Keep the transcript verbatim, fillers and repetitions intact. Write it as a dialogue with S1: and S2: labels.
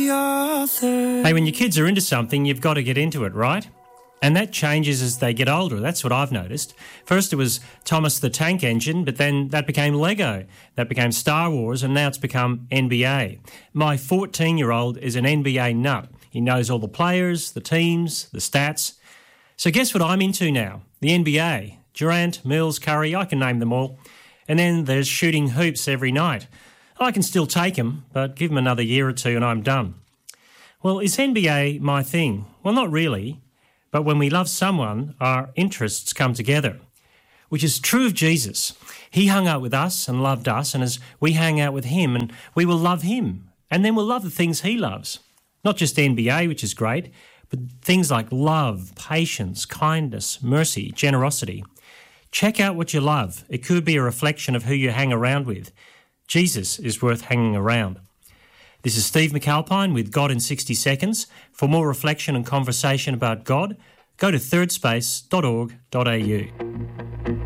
S1: the author.
S2: Hey, when your kids are into something, you've got to get into it, right? And that changes as they get older. That's what I've noticed. First it was Thomas the Tank Engine, but then that became Lego. That became Star Wars, and now it's become N B A. My fourteen-year-old is an N B A nut. He knows all the players, the teams, the stats. So guess what I'm into now? The N B A. Durant, Mills, Curry, I can name them all. And then there's shooting hoops every night. I can still take them, but give them another year or two and I'm done. Well, is N B A my thing? Well, not really. But when we love someone, our interests come together, which is true of Jesus. He hung out with us and loved us, and as we hang out with him, and we will love him, and then we'll love the things he loves. Not just N B A, which is great, but things like love, patience, kindness, mercy, generosity. Check out what you love. It could be a reflection of who you hang around with. Jesus is worth hanging around. This is Steve McAlpine with God in sixty seconds. For more reflection and conversation about God, go to third space dot org dot a u.